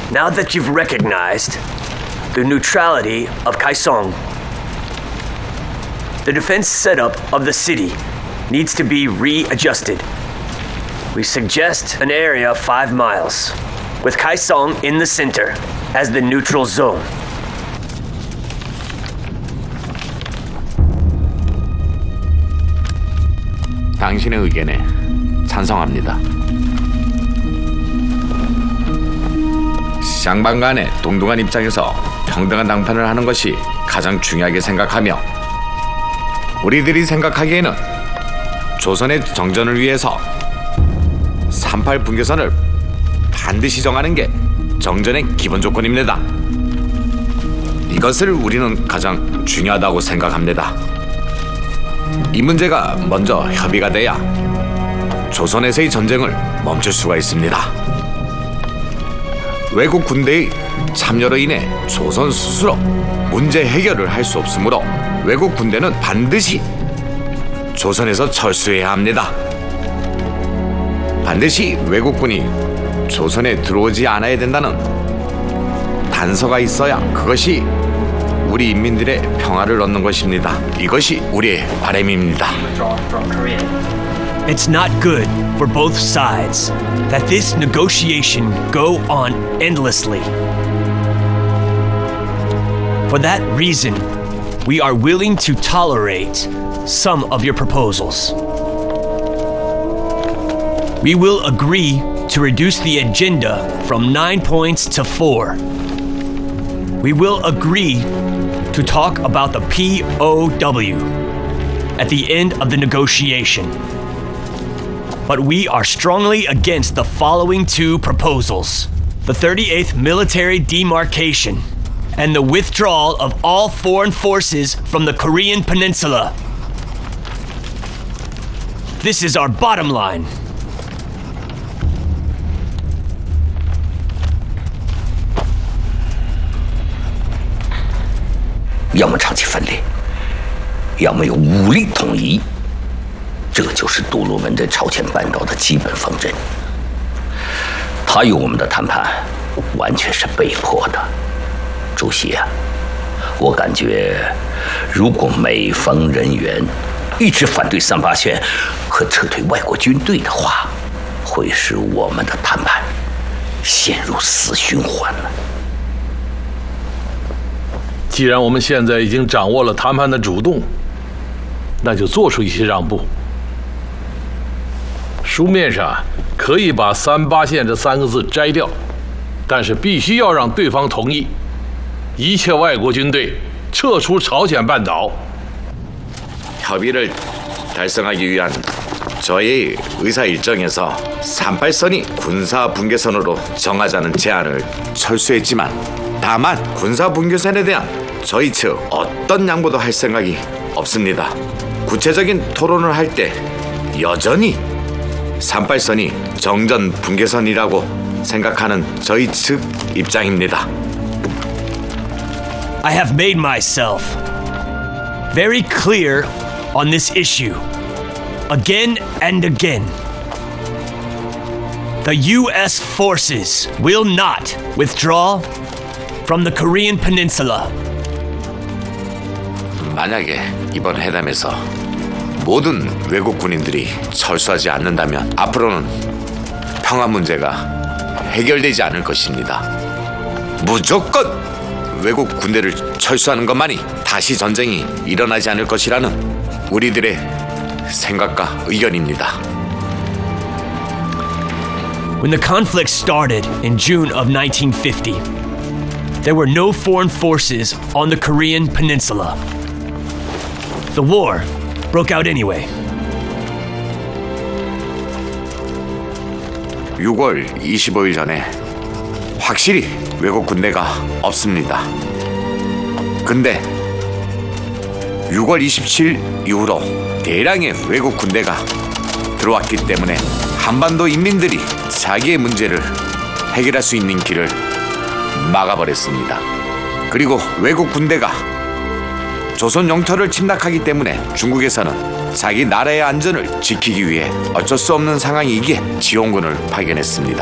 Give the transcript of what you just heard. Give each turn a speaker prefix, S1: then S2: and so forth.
S1: Now that you've recognized the neutrality of Kaesong, the defense setup of the city needs to be readjusted. We suggest an area of 5 miles, with Kaesong in the center as the neutral zone.
S2: 당신의 의견에 찬성합니다. 쌍방 간의 동등한 입장에서 평등한 당판을 하는 것이 가장 중요하게 생각하며 우리들이 생각하기에는 조선의 정전을 위해서 38 분계선을 반드시 정하는 게 정전의 기본 조건입니다. 이것을 우리는 가장 중요하다고 생각합니다. 이 문제가 먼저 협의가 돼야 조선에서의 전쟁을 멈출 수가 있습니다. 외국 군대의 참여로 인해 조선 스스로 문제 해결을 할 수 없으므로 외국 군대는 반드시 조선에서 철수해야 합니다. 반드시 외국군이 조선에 들어오지 않아야 된다는 단서가 있어야 그것이 우리 인민들의 평화를 얻는 것입니다. 이것이 우리의 바람입니다.
S1: It's not good for both sides that this negotiation go on endlessly. For that reason, we are willing to tolerate some of your proposals. We will agree to reduce the agenda from 9 points to 4. We will agree to talk about the POW at the end of the negotiation. But we are strongly against the following 2 proposals: the 38th military demarcation and the withdrawal of all foreign forces from the Korean Peninsula. This is our bottom line.
S3: "要么长期分裂，要么有武力统一。这就是杜鲁门对朝鲜半岛的基本方针。他与我们的谈判完全是被迫的。主席啊，我感觉如果美方人员一直反对38线和撤退外国军队的话，会使我们的谈判陷入死循环了。
S4: 既然我们现在已经掌握了谈判的主动，那就做出一些让步。书面上可以把38线这3个字摘掉，但是必须要让对方同意，一切外国军队撤出朝鲜半岛。
S2: 협의를 달성하기 위한 저의 의사 일정에서 38선이 군사 분계선으로 정하자는 제안을 철수했지만 다만 군사 분계선에 대한 저희 측 어떤 양보도 할 생각이 없습니다. 구체적인 토론을 할 때 여전히 38선이 정전 분계선이라고 생각하는 저희 측 입장입니다.
S1: I have made myself very clear on this issue again and again. The U.S. forces will not withdraw from the Korean Peninsula.
S2: 만약에 이번 회담에서 모든 외국 군인들이 철수하지 않는다면 앞으로는 평화 문제가 해결되지 않을 것입니다. 무조건 외국 군대를 철수하는 것만이 다시 전쟁이 일어나지 않을 것이라는 우리들의 생각과 의견입니다.
S1: When the conflict started in June of 1950, there were no foreign forces on the Korean Peninsula. The war broke out anyway.
S2: 6월 25일 전에 확실히 외국 군대가 없습니다. 근데 6월 27일 이후로 대량의 외국 군대가 들어왔기 때문에 한반도 인민들이 자기의 문제를 해결할 수 있는 길을 막아버렸습니다. 그리고 외국 군대가 조선 영토를 침략하기 때문에 중국에서는 자기 나라의 안전을 지키기 위해 어쩔 수 없는 상황이기에 지원군을 파견했습니다.